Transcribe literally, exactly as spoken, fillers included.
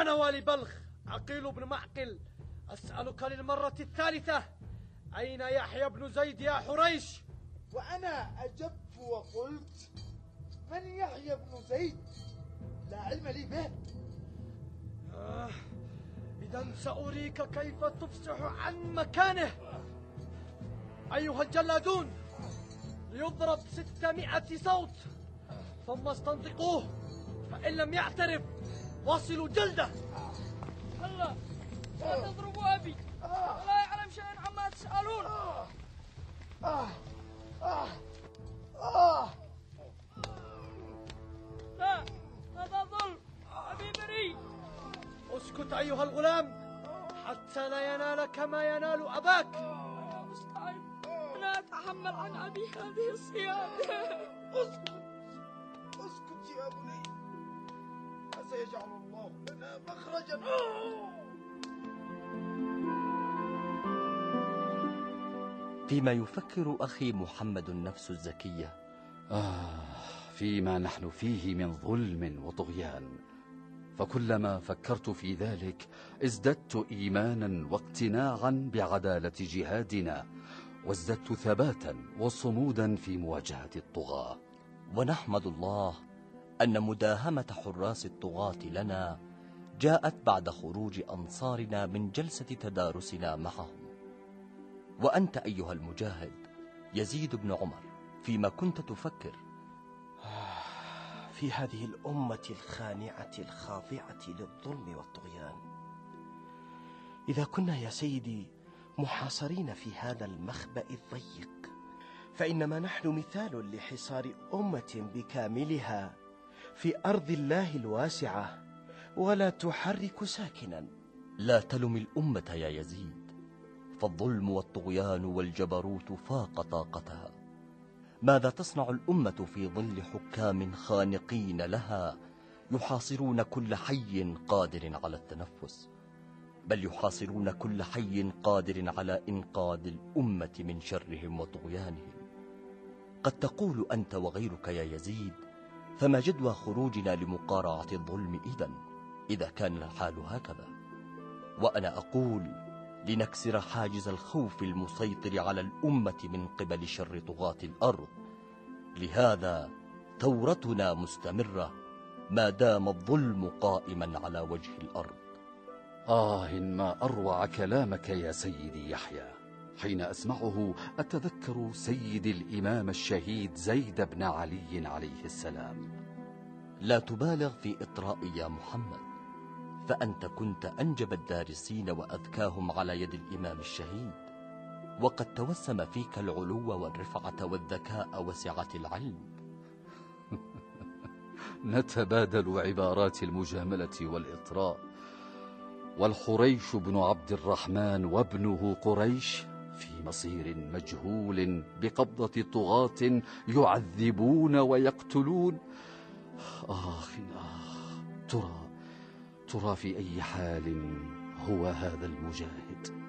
أنا والي بلخ عقيل بن معقل، أسألك للمرة الثالثة، أين يحيى بن زيد يا حريش؟ وأنا أجبت وقلت: من يحيى بن زيد؟ لا علم لي به. آه إذا سأريك كيف تفصح عن مكانه. أيها الجلادون، ليضرب ستمائة صوت، ثم استنطقوه، فإن لم يعترف واصلوا جلده. هلا لا تضربوا أبي، ولا يعلم شيئا عما تسألون. آه آه آه لا، هذا ظلم، أبي بريء. اسكت أيها الغلام حتى لا ينالك ما ينال أباك. مستعد، لا أتحمل عن أبي هذه الصيام. اسكت اسكت يا بني، سيجعل الله لنا مخرجا. فيما يفكر أخي محمد النفس الزكية. آه فيما نحن فيه من ظلم وطغيان، فكلما فكرت في ذلك ازددت إيمانا واقتناعا بعدالة جهادنا، وازددت ثباتا وصمودا في مواجهة الطغاة. ونحمد الله أن مداهمة حراس الطغاة لنا جاءت بعد خروج أنصارنا من جلسة تدارسنا معهم. وأنت أيها المجاهد يزيد بن عمر، فيما كنت تفكر؟ في هذه الأمة الخانعة الخاضعة للظلم والطغيان، إذا كنا يا سيدي محاصرين في هذا المخبأ الضيق، فإنما نحن مثال لحصار أمة بكاملها في أرض الله الواسعة ولا تحرك ساكنا. لا تلم الأمة يا يزيد، فالظلم والطغيان والجبروت فاق طاقتها. ماذا تصنع الأمة في ظل حكام خانقين لها يحاصرون كل حي قادر على التنفس، بل يحاصرون كل حي قادر على إنقاذ الأمة من شرهم وطغيانهم؟ قد تقول أنت وغيرك يا يزيد: فما جدوى خروجنا لمقارعة الظلم إذن إذا كان الحال هكذا؟ وأنا أقول: لنكسر حاجز الخوف المسيطر على الأمة من قبل شر طغاة الأرض. لهذا ثورتنا مستمرة ما دام الظلم قائما على وجه الأرض. آه ما أروع كلامك يا سيدي يحيى. حين أسمعه أتذكر سيد الإمام الشهيد زيد بن علي عليه السلام. لا تبالغ في إطرائي يا محمد، فأنت كنت أنجب الدارسين وأذكاهم على يد الإمام الشهيد، وقد توسم فيك العلو والرفعة والذكاء وسعة العلم. نتبادل عبارات المجاملة والإطراء. والحريش بن عبد الرحمن وابنه قريش في مصير مجهول بقبضة طغاة يعذبون ويقتلون. آخ آخ، ترى ترى في أي حال هو هذا المجاهد؟